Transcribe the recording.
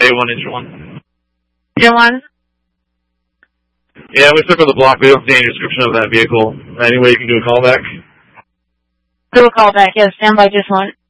A1, engine 1. Engine 1? Yeah, we took on the block. We don't see any description of that vehicle. Any way you can do a callback? Do a callback, yes. Stand by just one.